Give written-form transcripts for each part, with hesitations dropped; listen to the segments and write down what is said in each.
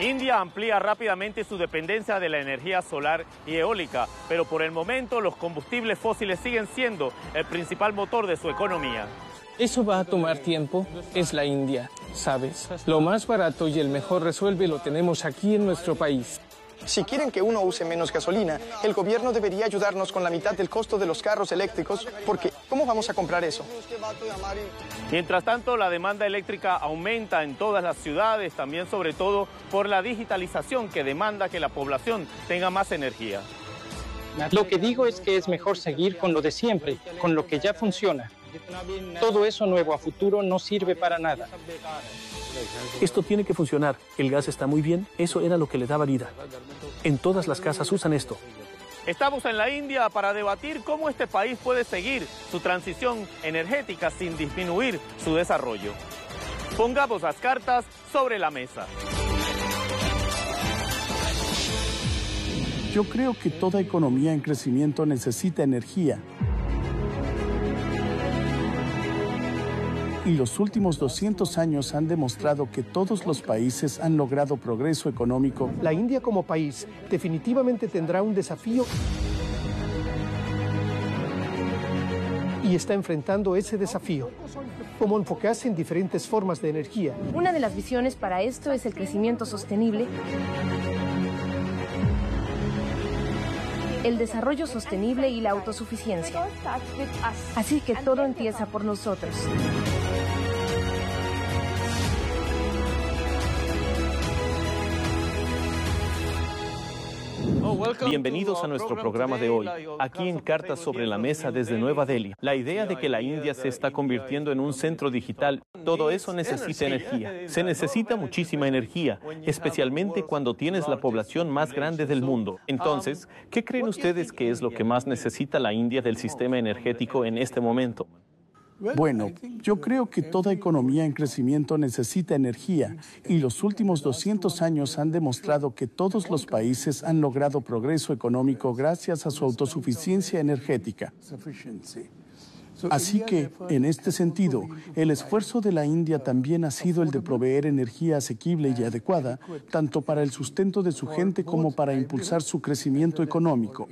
India amplía rápidamente su dependencia de la energía solar y eólica, pero por el momento los combustibles fósiles siguen siendo el principal motor de su economía. Eso va a tomar tiempo, es la India, ¿sabes? Lo más barato y el mejor resuelve lo tenemos aquí en nuestro país. Si quieren que uno use menos gasolina, el gobierno debería ayudarnos con la mitad del costo de los carros eléctricos, porque ¿cómo vamos a comprar eso? Mientras tanto, la demanda eléctrica aumenta en todas las ciudades, también sobre todo por la digitalización que demanda que la población tenga más energía. Lo que digo es que es mejor seguir con lo de siempre, con lo que ya funciona. Todo eso nuevo a futuro no sirve para nada. Esto tiene que funcionar. El gas está muy bien. Eso era lo que le daba vida. En todas las casas usan esto. Estamos en la India para debatir cómo este país puede seguir su transición energética sin disminuir su desarrollo. Pongamos las cartas sobre la mesa. Yo creo que toda economía en crecimiento necesita energía. Y los últimos 200 años han demostrado que todos los países han logrado progreso económico. La India como país definitivamente tendrá un desafío y está enfrentando ese desafío. Cómo enfocarse en diferentes formas de energía. Una de las visiones para esto es el crecimiento sostenible, el desarrollo sostenible y la autosuficiencia. Así que todo empieza por nosotros. Bienvenidos a nuestro programa de hoy, aquí en Cartas sobre la Mesa desde Nueva Delhi. La idea de que la India se está convirtiendo en un centro digital, todo eso necesita energía. Se necesita muchísima energía, especialmente cuando tienes la población más grande del mundo. Entonces, ¿qué creen ustedes que es lo que más necesita la India del sistema energético en este momento? Bueno, yo creo que toda economía en crecimiento necesita energía y los últimos 200 años han demostrado que todos los países han logrado progreso económico gracias a su autosuficiencia energética. Así que, en este sentido, el esfuerzo de la India también ha sido el de proveer energía asequible y adecuada, tanto para el sustento de su gente como para impulsar su crecimiento económico.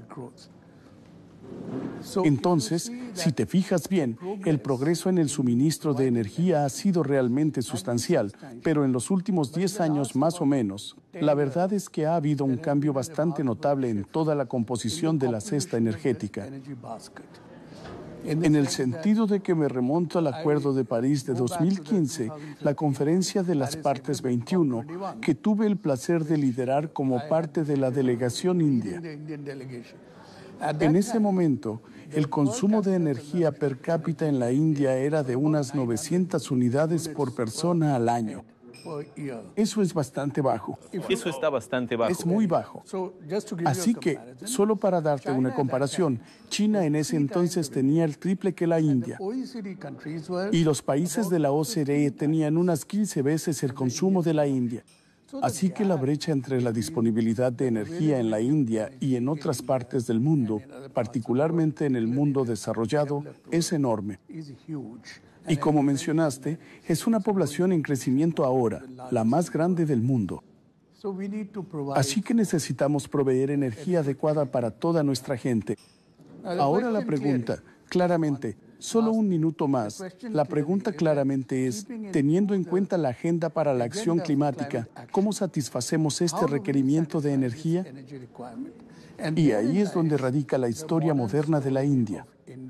Entonces, si te fijas bien, el progreso en el suministro de energía ha sido realmente sustancial, pero en los últimos 10 años más o menos, la verdad es que ha habido un cambio bastante notable en toda la composición de la cesta energética. En el sentido de que me remonto al Acuerdo de París de 2015, la Conferencia de las Partes 21, que tuve el placer de liderar como parte de la delegación india. En ese momento, el consumo de energía per cápita en la India era de unas 900 unidades por persona al año. Eso es bastante bajo. Eso está bastante bajo. Es muy bajo. Así que, solo para darte una comparación, China en ese entonces tenía el triple que la India. Y los países de la OCDE tenían unas 15 veces el consumo de la India. Así que la brecha entre la disponibilidad de energía en la India y en otras partes del mundo, particularmente en el mundo desarrollado, es enorme. Y como mencionaste, es una población en crecimiento ahora, la más grande del mundo. Así que necesitamos proveer energía adecuada para toda nuestra gente. Ahora la pregunta, claramente, solo un minuto más. La pregunta claramente es, teniendo en cuenta la agenda para la acción climática, ¿cómo satisfacemos este requerimiento de energía? Y ahí es donde radica la historia moderna de la India.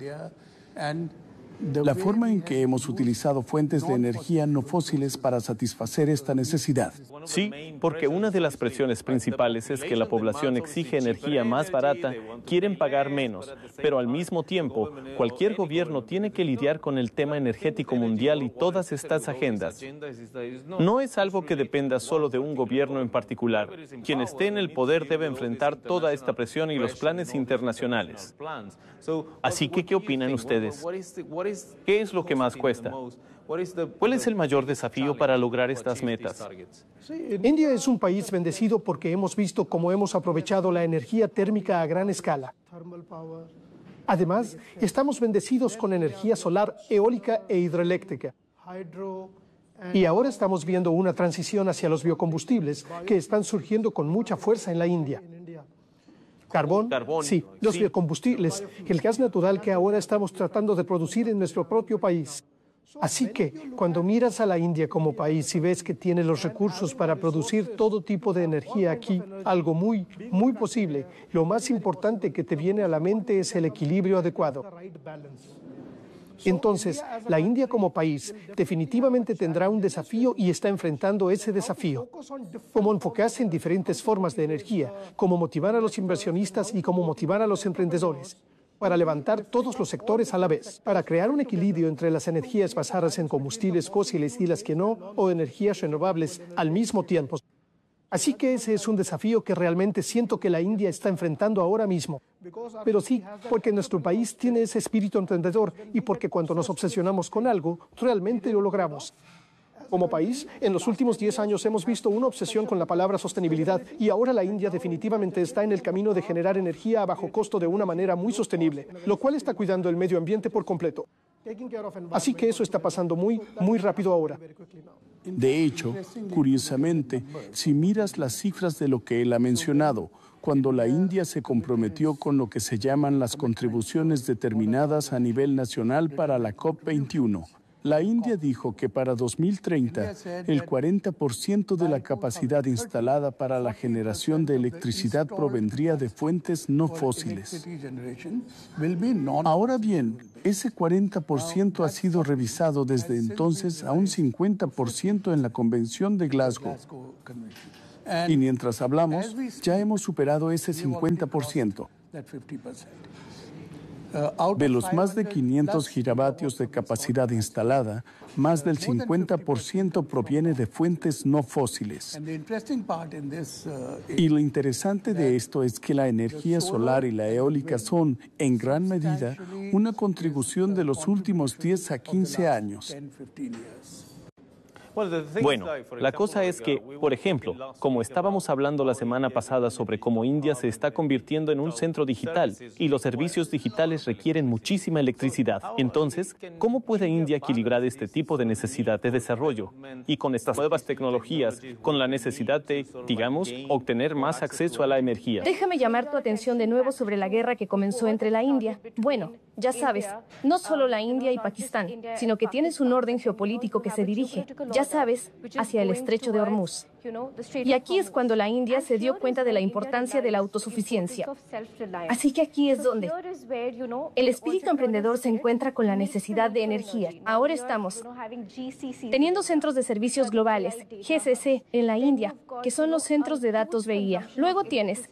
La forma en que hemos utilizado fuentes de energía no fósiles para satisfacer esta necesidad. Sí, porque una de las presiones principales es que la población exige energía más barata, quieren pagar menos, pero al mismo tiempo, cualquier gobierno tiene que lidiar con el tema energético mundial y todas estas agendas. No es algo que dependa solo de un gobierno en particular. Quien esté en el poder debe enfrentar toda esta presión y los planes internacionales. Así que, ¿qué opinan ustedes? ¿Qué es lo que más cuesta? ¿Cuál es el mayor desafío para lograr estas metas? India es un país bendecido porque hemos visto cómo hemos aprovechado la energía térmica a gran escala. Además, estamos bendecidos con energía solar, eólica e hidroeléctrica. Y ahora estamos viendo una transición hacia los biocombustibles que están surgiendo con mucha fuerza en la India. Carbón, sí, los biocombustibles, el gas natural que ahora estamos tratando de producir en nuestro propio país. Así que, cuando miras a la India como país y ves que tiene los recursos para producir todo tipo de energía aquí, algo muy, muy posible, lo más importante que te viene a la mente es el equilibrio adecuado. Entonces, la India como país definitivamente tendrá un desafío y está enfrentando ese desafío. Cómo enfocarse en diferentes formas de energía, cómo motivar a los inversionistas y cómo motivar a los emprendedores, para levantar todos los sectores a la vez, para crear un equilibrio entre las energías basadas en combustibles fósiles y las que no, o energías renovables al mismo tiempo. Así que ese es un desafío que realmente siento que la India está enfrentando ahora mismo. Pero sí, porque nuestro país tiene ese espíritu emprendedor y porque cuando nos obsesionamos con algo, realmente lo logramos. Como país, en los últimos 10 años hemos visto una obsesión con la palabra sostenibilidad y ahora la India definitivamente está en el camino de generar energía a bajo costo de una manera muy sostenible, lo cual está cuidando el medio ambiente por completo. Así que eso está pasando muy, muy rápido ahora. De hecho, curiosamente, si miras las cifras de lo que él ha mencionado, cuando la India se comprometió con lo que se llaman las contribuciones determinadas a nivel nacional para la COP21, la India dijo que para 2030 el 40% de la capacidad instalada para la generación de electricidad provendría de fuentes no fósiles. Ahora bien, ese 40% ha sido revisado desde entonces a un 50% en la Convención de Glasgow. Y mientras hablamos, ya hemos superado ese 50%. De los más de 500 gigavatios de capacidad instalada, más del 50% proviene de fuentes no fósiles. Y lo interesante de esto es que la energía solar y la eólica son, en gran medida, una contribución de los últimos 10 a 15 años. Bueno, la cosa es que, por ejemplo, como estábamos hablando la semana pasada sobre cómo India se está convirtiendo en un centro digital y los servicios digitales requieren muchísima electricidad, entonces, ¿cómo puede India equilibrar este tipo de necesidad de desarrollo? Y con estas nuevas tecnologías, con la necesidad de, digamos, obtener más acceso a la energía. Déjame llamar tu atención de nuevo sobre la guerra que comenzó entre la India. Bueno, ya sabes, no solo la India y Pakistán, sino que tienes un orden geopolítico que se dirige, ya sabes, hacia el estrecho de Hormuz. Y aquí es cuando la India se dio cuenta de la importancia de la autosuficiencia. Así que aquí es donde el espíritu emprendedor se encuentra con la necesidad de energía. Ahora estamos teniendo centros de servicios globales, GCC, en la India, que son los centros de datos BIA. Luego tienes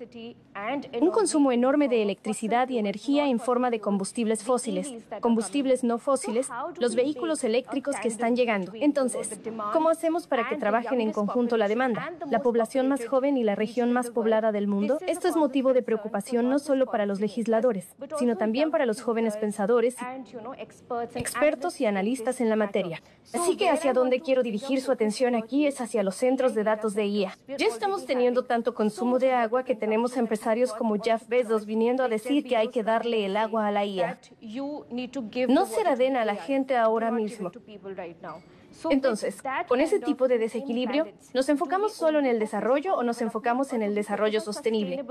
un consumo enorme de electricidad y energía en forma de combustibles fósiles, combustibles no fósiles, los vehículos eléctricos que están llegando. Entonces, ¿cómo hacemos para que trabajen en conjunto la demanda? La población más joven y la región más poblada del mundo. Esto es motivo de preocupación no solo para los legisladores, sino también para los jóvenes pensadores, expertos y analistas en la materia. Así que hacia donde quiero dirigir su atención aquí es hacia los centros de datos de IA. Ya estamos teniendo tanto consumo de agua que tenemos empresarios como Jeff Bezos viniendo a decir que hay que darle el agua a la IA. No se la den a la gente ahora mismo. Entonces, con ese tipo de desequilibrio, ¿nos enfocamos solo en el desarrollo o nos enfocamos en el desarrollo sostenible?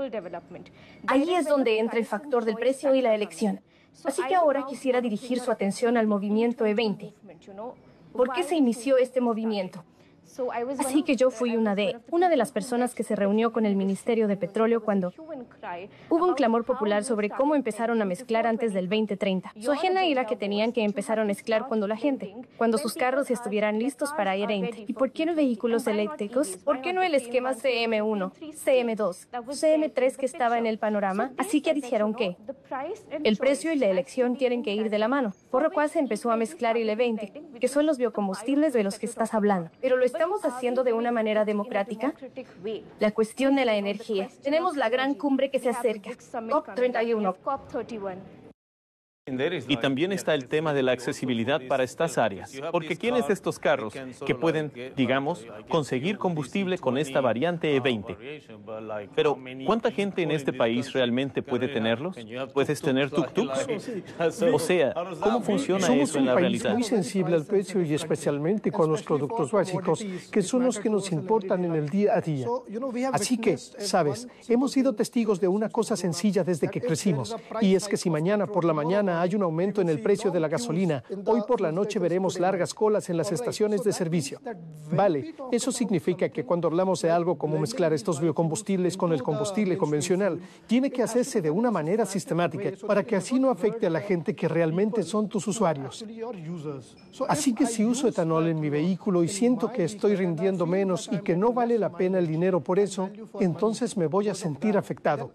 Ahí es donde entra el factor del precio y la elección. Así que ahora quisiera dirigir su atención al movimiento E20. ¿Por qué se inició este movimiento? Así que yo fui una de las personas que se reunió con el Ministerio de Petróleo cuando hubo un clamor popular sobre cómo empezaron a mezclar antes del 2030. Su agenda era que tenían que empezar a mezclar cuando sus carros estuvieran listos para E20. ¿Y por qué no vehículos eléctricos? ¿Por qué no el esquema CM1, CM2, CM3 que estaba en el panorama? Así que dijeron que el precio y la elección tienen que ir de la mano, por lo cual se empezó a mezclar el E20, que son los biocombustibles de los que estás hablando. Pero lo estamos haciendo de una manera democrática. La cuestión de la energía. Tenemos la gran cumbre que se acerca, COP31. Y también está el tema de la accesibilidad para estas áreas, porque ¿quiénes de estos carros que pueden, digamos, conseguir combustible con esta variante E20? Pero, ¿cuánta gente en este país realmente puede tenerlos? ¿Puedes tener tuk-tuks? O sea, ¿cómo funciona Somos eso en un la país realidad? muy sensible al precio y especialmente con los productos básicos, que son los que nos importan en el día a día. Así que, sabes, hemos sido testigos de una cosa sencilla desde que crecimos, y es que si mañana por la mañana hay un aumento en el precio de la gasolina, hoy por la noche veremos largas colas en las estaciones de servicio. Vale, eso significa que cuando hablamos de algo como mezclar estos biocombustibles con el combustible convencional, tiene que hacerse de una manera sistemática para que así no afecte a la gente que realmente son tus usuarios. Así que si uso etanol en mi vehículo y siento que estoy rindiendo menos y que no vale la pena el dinero por eso, entonces me voy a sentir afectado.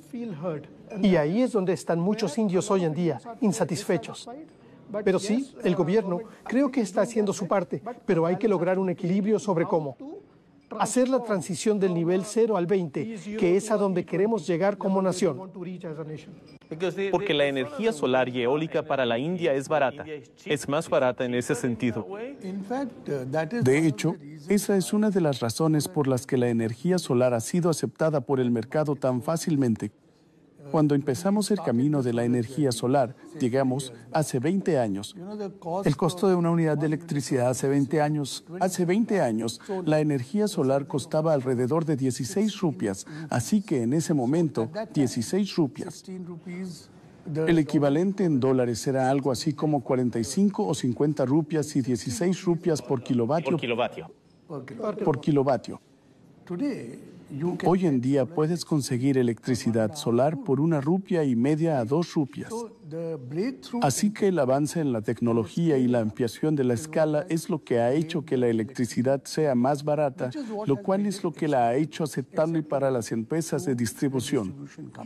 Y ahí es donde están muchos indios hoy en día, insatisfechos. Pero sí, el gobierno creo que está haciendo su parte, pero hay que lograr un equilibrio sobre cómo. Hacer la transición del nivel 0 al 20, que es a donde queremos llegar como nación. Porque la energía solar y eólica para la India es barata. Es más barata en ese sentido. De hecho, esa es una de las razones por las que la energía solar ha sido aceptada por el mercado tan fácilmente. Cuando empezamos el camino de la energía solar, digamos, hace 20 años, el costo de una unidad de electricidad hace 20 años, la energía solar costaba alrededor de 16 rupias, así que en ese momento, 16 rupias. El equivalente en dólares era algo así como 45 o 50 rupias y 16 rupias por kilovatio. Por kilovatio. Hoy en día puedes conseguir electricidad solar por 1,5 rupias a 2 rupias. Así que el avance en la tecnología y la ampliación de la escala es lo que ha hecho que la electricidad sea más barata, lo cual es lo que la ha hecho aceptable para las empresas de distribución.